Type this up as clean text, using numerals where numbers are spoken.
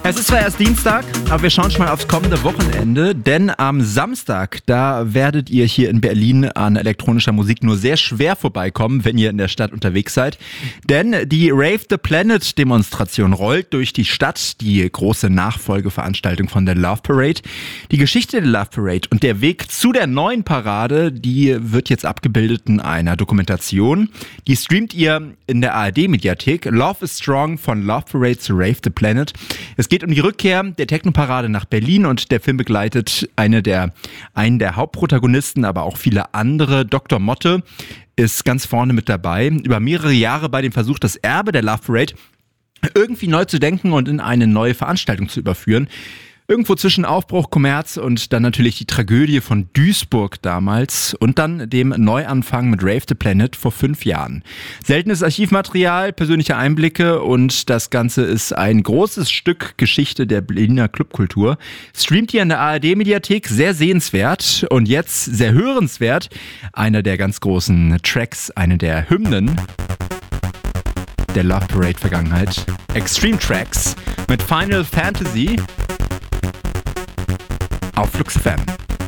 Es ist zwar erst Dienstag, aber wir schauen schon mal aufs kommende Wochenende, denn am Samstag, da werdet ihr hier in Berlin an elektronischer Musik nur sehr schwer vorbeikommen, wenn ihr in der Stadt unterwegs seid. Denn die Rave the Planet Demonstration rollt durch die Stadt, die große Nachfolgeveranstaltung von der Love Parade. Die Geschichte der Love Parade und der Weg zu der neuen Parade, die wird jetzt abgebildet in einer Dokumentation. Die streamt ihr in der ARD-Mediathek. Love is Strong von Love Parade zu Rave the Planet. Es geht um die Rückkehr der Technoparade nach Berlin und der Film begleitet einen der Hauptprotagonisten, aber auch viele andere. Dr. Motte ist ganz vorne mit dabei. Über mehrere Jahre bei dem Versuch, das Erbe der Love Parade irgendwie neu zu denken und in eine neue Veranstaltung zu überführen. Irgendwo zwischen Aufbruch, Kommerz und dann natürlich die Tragödie von Duisburg damals und dann dem Neuanfang mit Rave the Planet vor 5 Jahren. Seltenes Archivmaterial, persönliche Einblicke und das Ganze ist ein großes Stück Geschichte der Berliner Clubkultur. Streamt ihr in der ARD-Mediathek, sehr sehenswert und jetzt sehr hörenswert. Einer der ganz großen Tracks, eine der Hymnen der Love Parade Vergangenheit. Extreme Tracks mit Final Fantasy auf Flux FM.